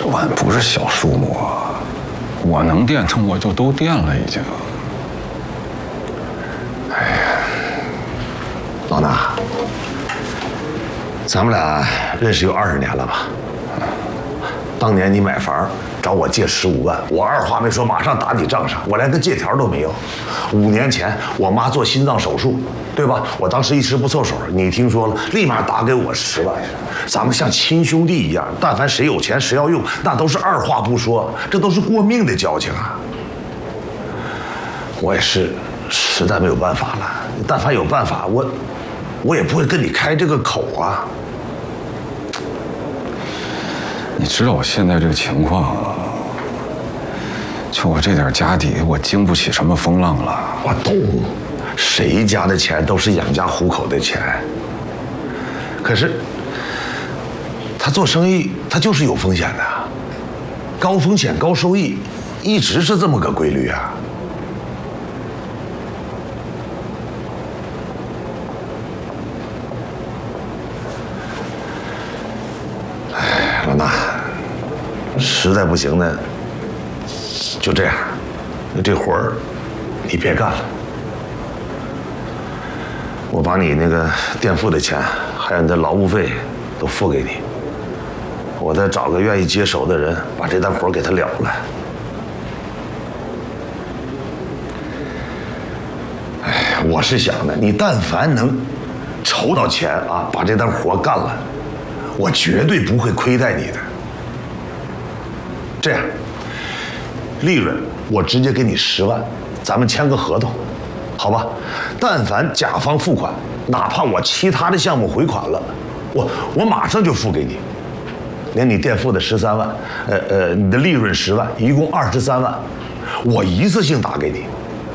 10万不是小数目啊，我能垫的我就都垫了已经。哎呀， 老衲，咱们俩认识有20年了吧？当年你买房找我借15万，我二话没说马上打你账上，我连个借条都没有。5年前我妈做心脏手术，对吧？我当时一时不凑手，你听说了，立马打给我10万。咱们像亲兄弟一样，但凡谁有钱谁要用，那都是二话不说，这都是过命的交情啊。我也是实在没有办法了，但凡有办法，我也不会跟你开这个口啊。 你知道我现在这个情况啊，就我这点家底，我经不起什么风浪了。 我懂，谁家的钱都是养家糊口的钱。可是，他做生意他就是有风险的，高风险高收益，一直是这么个规律啊。哎，老衲，实在不行呢，就这样，这活儿你别干了。我把你那个垫付的钱，还有你的劳务费都付给你。我再找个愿意接手的人，把这单活给他了了。哎，我是想的，你但凡能筹到钱啊，把这单活干了，我绝对不会亏待你的。这样，利润我直接给你10万，咱们签个合同，好吧？但凡甲方付款，哪怕我其他的项目回款了，我马上就付给你，连你垫付的13万，你的利润10万，一共23万，我一次性打给你。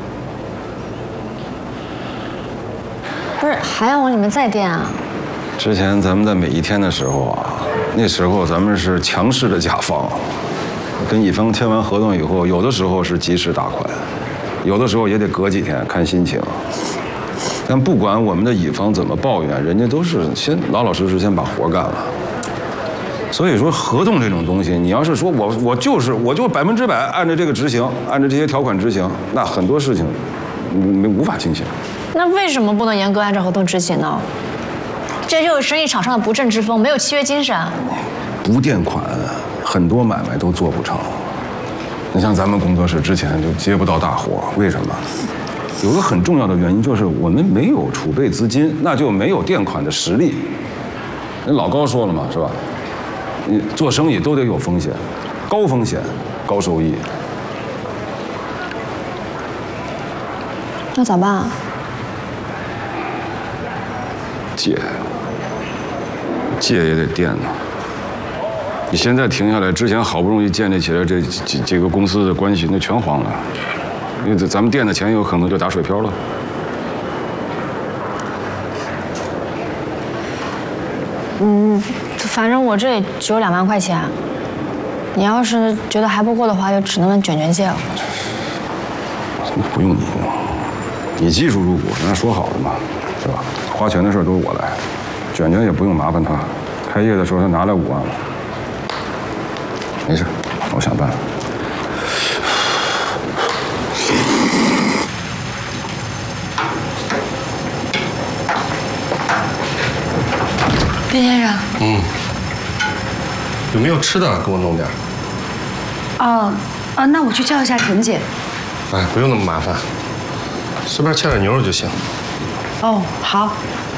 不是还要往里面再垫啊？ 之前咱们在每一天的时候啊，那时候咱们是强势的甲方，跟乙方签完合同以后，有的时候是及时打款，有的时候也得隔几天看心情。但不管我们的乙方怎么抱怨，人家都是先老老实实先把活干了。所以说，合同这种东西，你要是说我就100%按照这个执行，按照这些条款执行，那很多事情无法进行。 那为什么不能严格按照合同执行呢？这就是生意场上的不正之风，没有契约精神。 不垫款，很多买卖都做不成。你像咱们工作室之前就接不到大活，为什么？有个很重要的原因就是我们没有储备资金，那就没有垫款的实力。人老高说了嘛，是吧？你做生意都得有风险，高风险高收益。 那咋办啊？ 借也得垫呢。你现在停下来，之前好不容易建立起来这几个公司的关系，那全黄了。因为咱们垫的钱有可能就打水漂了。 反正我这里只有2万块钱，你要是觉得还不够的话，就只能卷借了。 不用你技术入股，人家说好了嘛，是吧？花钱的事都是我来，卷也不用麻烦他。开业的时候他拿来5万了，没事，我想办法。 卞先生， 有没有吃的？给我弄点。 那我去叫一下陈姐。 哎，不用那么麻烦，随便切点牛肉就行。 哦，好。